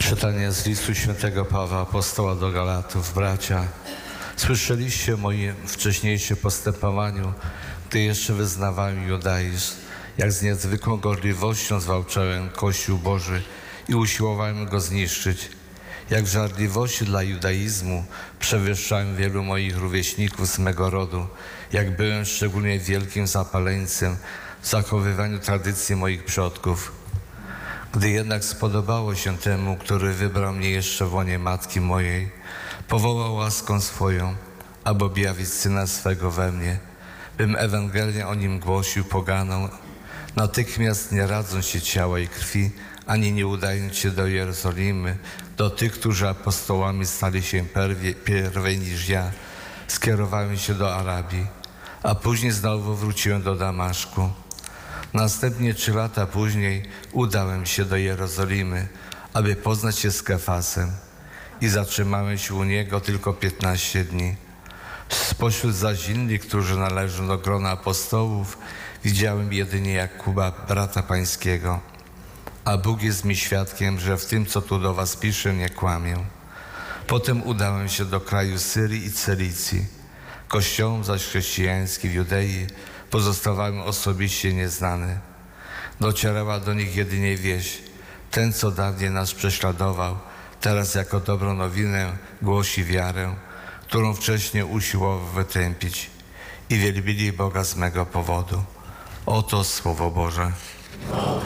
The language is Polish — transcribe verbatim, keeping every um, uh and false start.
Czytanie z listu świętego Pawła Apostoła do Galatów. Bracia, słyszeliście o moim wcześniejszym postępowaniu, gdy jeszcze wyznawałem judaizm, jak z niezwykłą gorliwością zwalczałem Kościół Boży i usiłowałem go zniszczyć. Jak w żarliwości dla judaizmu przewyższałem wielu moich rówieśników z mego rodu, jak byłem szczególnie wielkim zapaleńcem w zachowywaniu tradycji moich przodków. Gdy jednak spodobało się temu, który wybrał mnie jeszcze w łonie matki mojej, powołał łaską swoją, aby objawić Syna swego we mnie, bym Ewangelię o Nim głosił poganom, natychmiast nie radząc się ciała i krwi, ani nie udając się do Jerozolimy, do tych, którzy apostołami stali się pierwej, pierwej niż ja, skierowałem się do Arabii, a później znowu wróciłem do Damaszku. Następnie trzy lata później udałem się do Jerozolimy, aby poznać się z Kefasem i zatrzymałem się u niego tylko piętnaście dni. Spośród zaś innych, którzy należą do grona apostołów, widziałem jedynie Jakuba, brata pańskiego. A Bóg jest mi świadkiem, że w tym, co tu do was piszę, nie kłamię. Potem udałem się do kraju Syrii i Celicji. Kościołom zaś chrześcijańskim w Judei pozostawałem osobiście nieznany. Docierała do nich jedynie wieść. Ten, co dawniej nas prześladował, teraz jako dobrą nowinę głosi wiarę, którą wcześniej usiłował wytępić. I wielbili Boga z mego powodu. Oto Słowo Boże.